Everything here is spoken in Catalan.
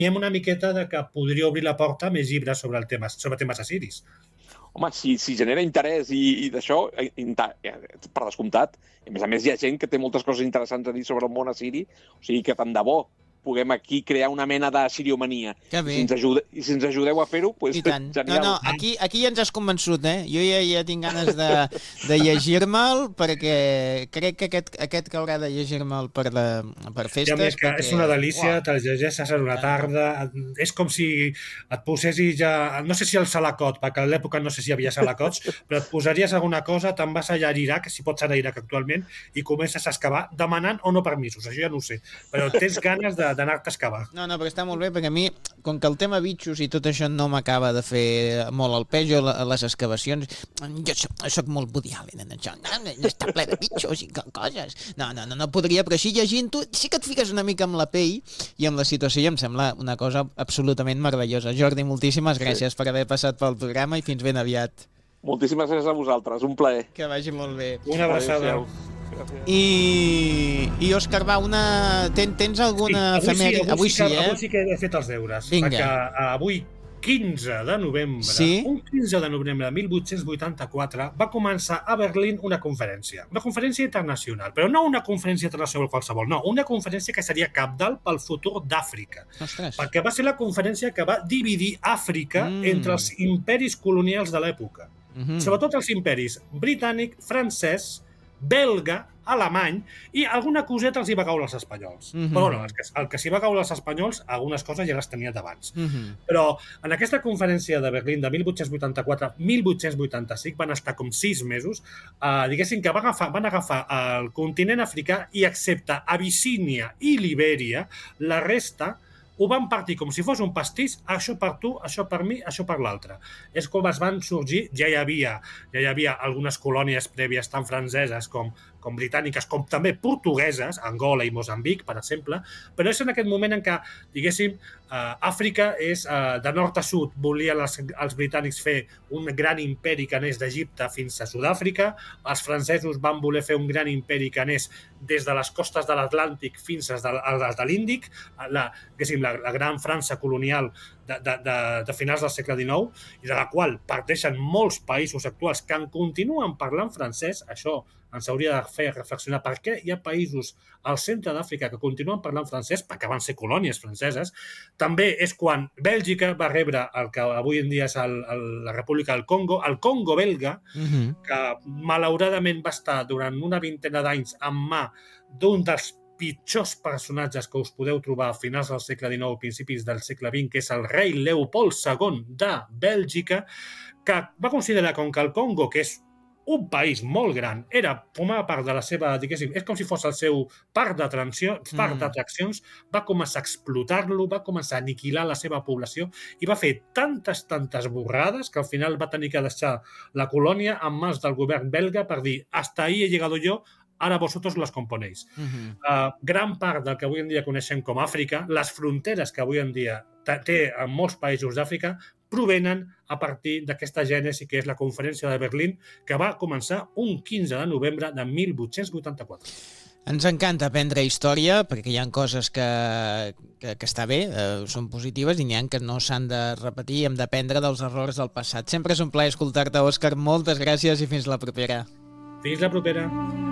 una miqueta de que podria obrir la porta a més llibres sobre temes assiris. Home, si genera interès i d'això, per descomptat. A més, hi ha gent que té moltes coses interessants a dir sobre el món assiri, o sigui que tant de bo puguem aquí crear una mena de siriomania. Que bé. I si ens ajudeu a fer-ho, doncs I tant. genial. No, aquí ja ens has convençut, eh? Jo ja tinc ganes de llegir-me'l, perquè crec que aquest que haurà de llegir-me'l per festes. Ja, més que és una delícia, te'l llegeixes en una tarda, és com si et posessis ja, no sé si el salacot, perquè a l'època no sé si hi havia salacots, però et posaries alguna cosa, te'n vas allà a Iraq, si pots anar a Iraq actualment, i comences a excavar demanant o no permisos, això ja no ho sé, però tens ganes d'anar-te a excavar. No, però està molt bé, perquè a mi, com que el tema bitxos i tot això no m'acaba de fer molt el peix, jo a les excavacions, jo soc molt Woody Allen en això, no està ple de bitxos i coses. No podria, però així llegint-ho, sí que et fiques una mica amb la pell i amb la situació, i em sembla una cosa absolutament meravellosa. Jordi, moltíssimes gràcies per haver passat pel programa i fins ben aviat. Moltíssimes gràcies a vosaltres, un plaer. Que vagi molt bé. Una abraçada. I Òscar, va, tens alguna efemèride? Avui sí, Avui sí que he fet els deures. Vinga. Perquè avui, 15 de novembre, sí? un 15 de novembre de 1884, va començar a Berlín una conferència internacional, però no una conferència internacional qualsevol, no, una conferència que seria cabdal pel futur d'Àfrica. Ostres. Perquè va ser la conferència que va dividir Àfrica entre els imperis colonials de l'època. Sobretot els imperis britànic, francès, belga, alemany, i alguna coseta els hi va caure als espanyols. Però bueno, el que s'hi va caure als espanyols, algunes coses ja les tenia d'abans. Però en aquesta conferència de Berlín de 1884-1885 van estar com 6 mesos, diguéssim que van agafar el continent africà i excepte Abissínia i Libèria, la resta ho van partir com si fos un pastís, això per tu, això per mi, això per l'altre. És com es van sorgir, ja hi havia algunes colònies prèvies tant franceses com britàniques, com també portugueses, Angola i Moçambic, per exemple, però és en aquest moment en què, diguéssim, Àfrica és de nord a sud, volien els britànics fer un gran imperi que anés d'Egipte fins a Sud-àfrica, els francesos van voler fer un gran imperi que anés des de les costes de l'Atlàntic fins a les de l'Índic, la gran França colonial de finals del segle XIX, i de la qual parteixen molts països actuals que en continuen parlant francès. Això ens hauria de fer reflexionar per què hi ha països al centre d'Àfrica que continuen parlant francès, perquè van ser colònies franceses. També és quan Bèlgica va rebre el que avui en dia és la República del Congo, el Congo belga, que malauradament va estar durant una vintena d'anys en mà d'un dels pitjors personatges que us podeu trobar a finals del segle XIX, principis del segle XX, que és el rei Leopold II de Bèlgica, que va considerar com que el Congo, que és un país molt gran, formava part de la seva, diguéssim, és com si fos el seu parc d'atraccions, va començar a explotar-lo, va començar a aniquilar la seva població i va fer tantes borrades que al final va tenir que deixar la colònia en mans del govern belga per dir hasta ahí he llegado yo, ara vosotros las componéis. Gran part del que avui en dia coneixem com Àfrica, les fronteres que avui en dia té en molts països d'Àfrica, provenen a partir d'aquesta gènesi que és la Conferència de Berlín, que va començar un 15 de novembre de 1884. Ens encanta aprendre història, perquè hi ha coses que està bé, són positives, i n'hi ha que no s'han de repetir i hem d'aprendre dels errors del passat. Sempre és un plaer escoltar-te, Òscar. Moltes gràcies i fins la propera. Fins la propera.